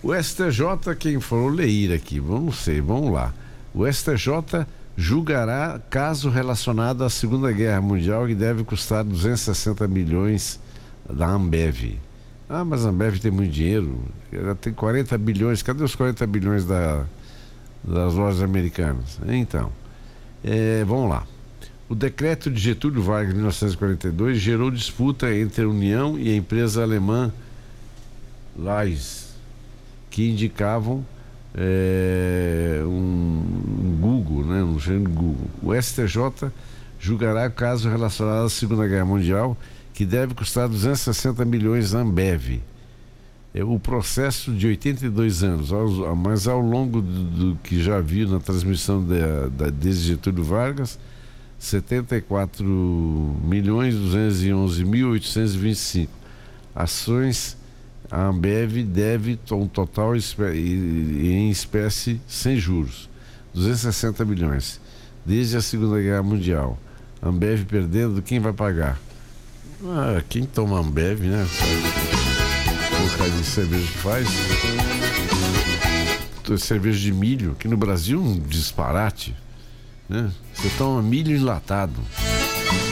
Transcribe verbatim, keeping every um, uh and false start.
O S T J, quem falou Leir aqui, vamos ser, vamos lá. O S T J julgará caso relacionado à Segunda Guerra Mundial que deve custar duzentos e sessenta milhões da Ambev. Ah, mas a Ambev tem muito dinheiro, ela tem quarenta bilhões, cadê os quarenta bilhões da, das lojas americanas? Então, é, vamos lá. O decreto de Getúlio Vargas de mil novecentos e quarenta e dois gerou disputa entre a União e a empresa alemã Leis, que indicavam é, um, um Google, né, um gênero Google. O S T J julgará caso relacionado à Segunda Guerra Mundial que deve custar duzentos e sessenta milhões à Ambev. É o processo de oitenta e dois anos, ao, mas ao longo do, do que já viu na transmissão da, da, desde Getúlio Vargas, setenta e quatro milhões duzentos e onze mil oitocentos e vinte e cinco ações. A Ambev deve um total em espécie sem juros, duzentos e sessenta milhões. Desde a Segunda Guerra Mundial, a Ambev perdendo, quem vai pagar? Ah, quem toma Ambev, né? Porcaria de cerveja que faz. Cerveja de milho, aqui no Brasil um disparate, né? Você toma milho enlatado.